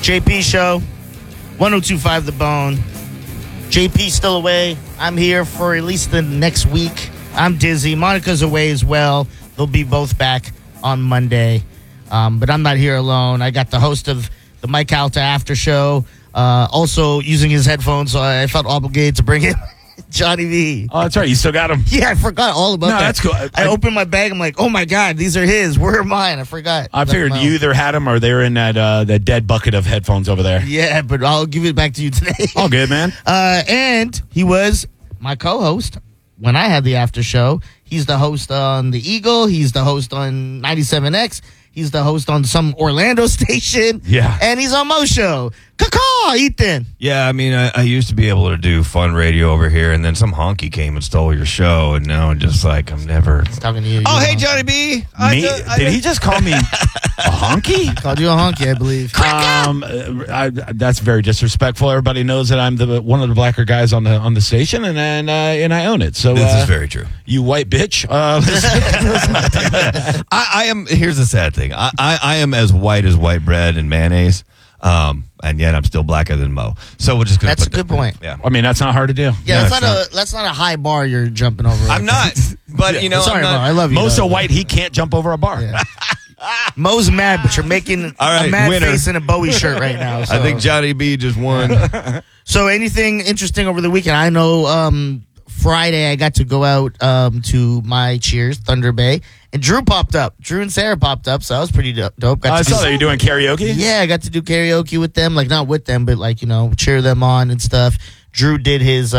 JP Show, 102.5 The Bone. JP still away. I'm here for at least the next week. I'm Dizzy. Monica's away as well. They'll be both back on Monday. But I'm not here alone. I got the host of the Mike Alta After Show, also using his headphones, so I felt obligated to bring in Johnny V. Oh, that's right. You still got them? Yeah, I forgot all about that. No, that's cool. I opened my bag. I'm like, oh, my God, these are his. Where are mine? I forgot. I figured you either had them or they were in that dead bucket of headphones over there. Yeah, but I'll give it back to you today. All good, man. And he was my co-host when I had the after show. He's the host on The Eagle. He's the host on 97X. He's the host on some Orlando station. Yeah. And he's on Mo's show. Caw, Ethan. Yeah, I mean, I used to be able to do fun radio over here, and then some honky came and stole your show, and now I'm just like, I'm never... Talking to you. Oh, hey, Johnny B. Did he just call me a honky? Called you a honky, I believe. That's very disrespectful. Everybody knows that I'm one of the blacker guys on the station, and I own it. So This is very true. You white bitch. I am. Here's the sad thing. I am as white as white bread and mayonnaise, and yet I'm still blacker than Mo. So we're just gonna. That's a good point. Yeah. I mean, that's not hard to do. Yeah, that's not a high bar you're jumping over. I'm not. But you know, sorry, I'm Mo. not, I love you. Mo's though. so white he can't jump over a bar. Yeah. Mo's mad, but you're making All right, a mad winner. face in a Bowie shirt right now. So. I think Johnny B just won. So anything interesting over the weekend? I know Friday I got to go out to my Cheers, Thunder Bay, and Drew popped up. Drew and Sarah popped up, so that was pretty dope. Got I to saw that you're doing karaoke. Yeah, I got to do karaoke with them. Like, not with them, but like, you know, cheer them on and stuff. Drew did his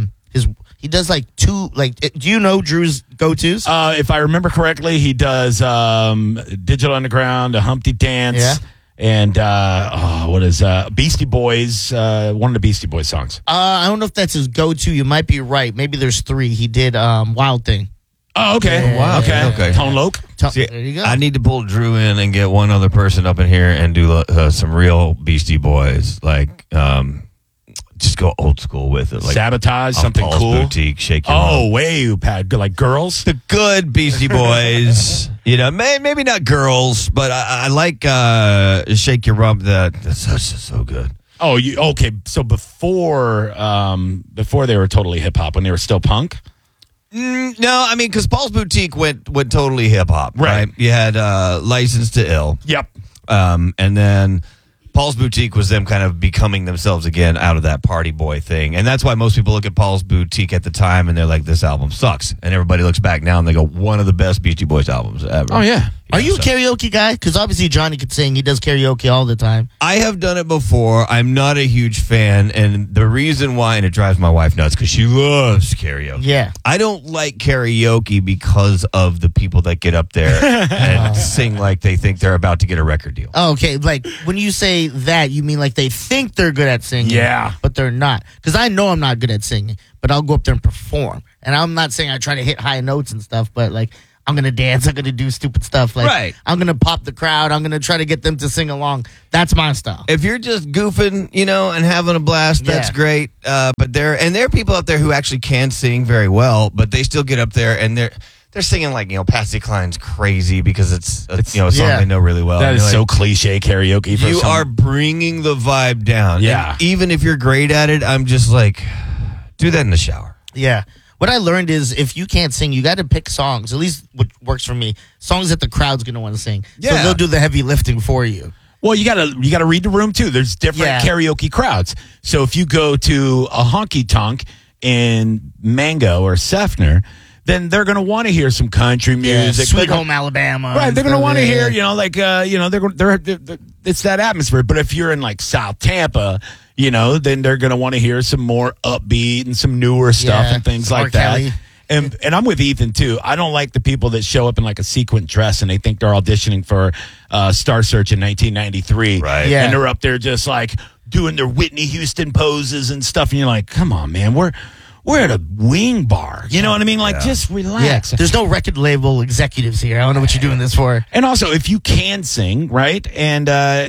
he does like two, like, do you know Drew's go-tos? If I remember correctly, he does Digital Underground, a Humpty Dance, Yeah. and what is Beastie Boys? One of the Beastie Boys songs. I don't know if that's his go-to. You might be right. Maybe there's three. He did Wild Thing. Oh, okay. Yeah, wow. Okay. Tone Loc. See, There you go. I need to pull Drew in and get one other person up in here and do some real Beastie Boys, like just go old school with it, like Sabotage, something Paul's cool. Boutique, Shake Your Oh, Rump. way, Pat. Like girls. The good Beastie Boys, you know, maybe not girls, but I like Shake Your Rump. That's so good. Oh, okay. So before they were totally hip hop, when they were still punk. No, I mean, because Paul's Boutique went totally hip hop, right? You had License to Ill. Yep. And then Paul's Boutique was them kind of becoming themselves again out of that party boy thing. And that's why most people look at Paul's Boutique at the time and they're like, this album sucks. And everybody looks back now and they go, one of the best Beastie Boys albums ever. Oh, yeah. Are you a karaoke guy? Because obviously Johnny could sing. He does karaoke all the time. I have done it before. I'm not a huge fan. And the reason why, and it drives my wife nuts because she loves karaoke. Yeah. I don't like karaoke because of the people that get up there and sing like they think they're about to get a record deal. Oh, okay. Like, when you say that, you mean like they think they're good at singing. Yeah. But they're not. Because I know I'm not good at singing, but I'll go up there and perform. And I'm not saying I try to hit high notes and stuff, but like, I'm going to dance. I'm going to do stupid stuff. Like, Right. I'm going to pop the crowd. I'm going to try to get them to sing along. That's my style. If you're just goofing, you know, and having a blast, that's Yeah. great. But there are people out there who actually can sing very well, but they still get up there and they're singing like, you know, Patsy Cline's Crazy because it's you know, a song yeah. they know really well. That And is you're so like, cliche karaoke. For you some- are bringing the vibe down. Yeah. And even if you're great at it, I'm just like, do that in the shower. Yeah. What I learned is if you can't sing, you got to pick songs. At least what works for me. Songs that the crowd's going to want to sing. So Yeah. they'll do the heavy lifting for you. Well, you gotta read the room too. There's different Yeah. karaoke crowds. So if you go to a honky tonk in Mango or Seffner, then they're gonna want to hear some country music. Sweet They're gonna- Home Alabama. Right, they're going to want to hear, Yeah. they're it's that atmosphere. But if you're in like South Tampa, then they're going to want to hear some more upbeat and some newer stuff Yeah, and things some like R. that. Kelly. And I'm with Ethan too. I don't like the people that show up in like a sequin dress and they think they're auditioning for Star Search in 1993. Right. Yeah. And they're up there just like doing their Whitney Houston poses and stuff. And you're like, come on, man, we're at a wing bar. You know what I mean? Like, just Yeah. relax. There's no record label executives here. I don't know what you're doing this for. And also, if you can sing, right, and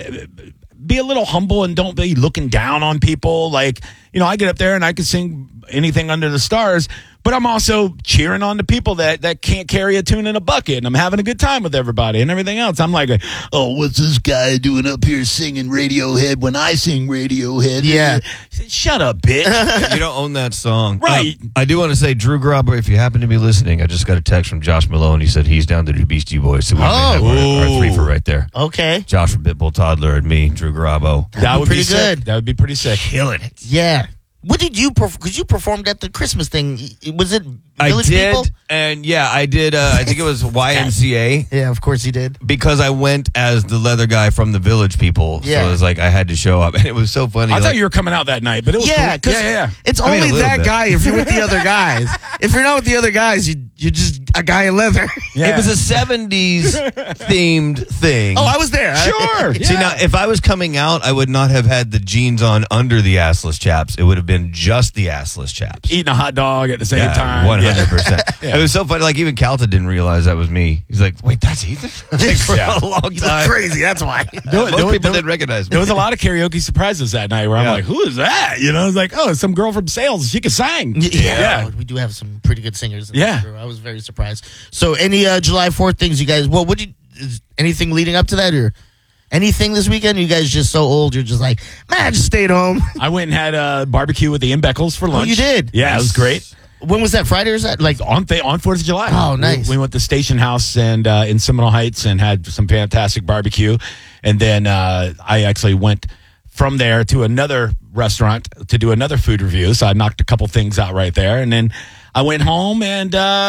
be a little humble and don't be looking down on people. Like, I get up there and I can sing anything under the stars, But I'm also cheering on the people that can't carry a tune in a bucket, and I'm having a good time with everybody and everything else. I'm like, oh, what's this guy doing up here singing Radiohead when I sing Radiohead? Yeah. Shut up, bitch. You don't own that song. Right. I do want to say, Drew Grobber, if you happen to be listening, I just got a text from Josh Malone. He said he's down to the Beastie Boys. So we may have our three for right there. Okay. Josh from Pitbull Toddler and me, Drew Grabo. That would be pretty sick. good. That would be pretty sick. Killing it. Yeah. What did you because you performed at the Christmas thing? Was it I Village did, People? and yeah, I did. I think it was YMCA. Yeah, of course you did. Because I went as the leather guy from the Village People, Yeah. so it was like I had to show up, and it was so funny. I like, thought you were coming out that night, but it was Yeah, cool. because it's I mean, a only little that bit. guy if you're with the other guys. If you're not with the other guys, you're just a guy in leather. It was a 70s themed thing. Oh, I was there. Sure. See, now, if I was coming out, I would not have had the jeans on under the assless chaps. It would have been just the assless chaps. Eating a hot dog at the same time. 100%. It was so funny. Like, even Calta didn't realize that was me. He's like, wait, that's Ethan? Like, for Yeah. a long You look time. crazy. That's why. Most people didn't recognize me. There was a lot of karaoke surprises that night where I'm Yeah. like, who is that? You know, I was like, oh, it's some girl from sales. She can sing. Yeah. We do have some pretty good singers. In Yeah. this crew. I was very surprised. So, any July 4th things you guys? Well, is anything leading up to that or anything this weekend? You guys just so old. You're just like, man, I just stayed home. I went and had a barbecue with the M. Beckles for lunch. you did? Yeah, it was great. When was that? Friday or is that like? On 4th of July. Oh, nice. We went to Station House and in Seminole Heights and had some fantastic barbecue. And then I actually went from there to another restaurant to do another food review. So I knocked a couple things out right there. And then I went home and,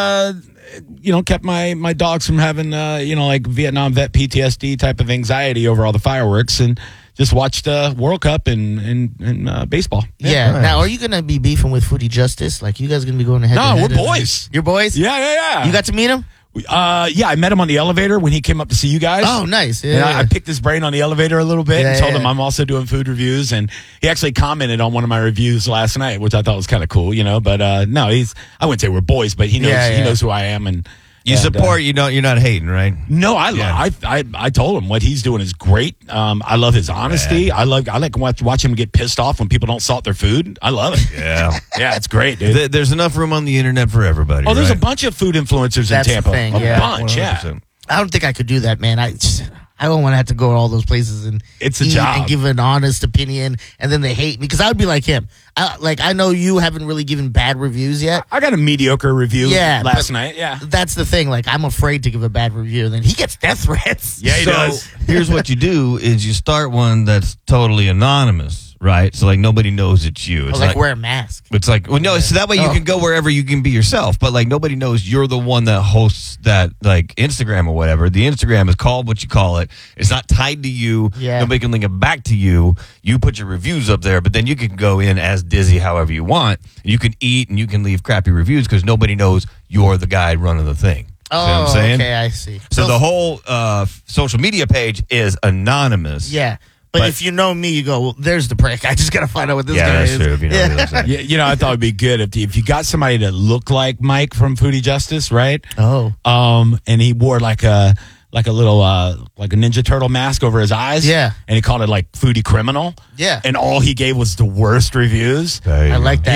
kept my dogs from having, like Vietnam vet PTSD type of anxiety over all the fireworks and just watched World Cup and baseball. Yeah. Now, are you gonna be beefing with Foodie Justice? Like, you guys gonna be going ahead? No, we're boys. You're boys. Yeah. You got to meet him? Yeah, I met him on the elevator when he came up to see you guys. Oh, nice. And Yeah. I picked his brain on the elevator a little bit Yeah, and told yeah. him I'm also doing food reviews. And he actually commented on one of my reviews last night, which I thought was kind of cool, But no, I wouldn't say we're boys, but he knows Yeah, he yeah. knows who I am. And You support, you're not hating, right? No, Yeah. I told him what he's doing is great. I love his honesty. I like watch him get pissed off when people don't salt their food. I love it. Yeah. Yeah, it's great, dude. There's enough room on the internet for everybody. Oh, there's a right? bunch of food influencers That's in the Tampa. thing, A yeah. bunch, yeah. 100%. I don't think I could do that, man. I don't want to have to go to all those places and It's a eat job. and give an honest opinion, and then they hate me because I would be like him. I know you haven't really given bad reviews yet. I got a mediocre review Yeah, last but- night. Yeah. That's the thing. Like, I'm afraid to give a bad review. Then he gets death threats. Yeah, he So does. here's what you do is you start one that's totally anonymous, right? So like nobody knows it's you. It's Like, wear a mask. It's like, well, no, so that way you Oh. can go wherever you can be yourself, but like nobody knows you're the one that hosts that like Instagram or whatever. The Instagram is called what you call it. It's not tied to you. Yeah. Nobody can link it back to you. You put your reviews up there, but then you can go in as Dizzy however you want. You can eat and you can leave crappy reviews because nobody knows you're the guy running the thing. See what I'm saying? Okay, I see. So the whole social media page is anonymous. yeah. But But- if you know me, you go, well, there's the prick. I just got to find out what this Yeah, guy that's is. true. If you know what I'm saying. Yeah, I thought it'd be good if you got somebody that looked like Mike from Foodie Justice, right? Oh. And he wore like a little like a Ninja Turtle mask over his eyes. Yeah. And he called it like Foodie Criminal. Yeah. And all he gave was the worst reviews. There you I go. like that.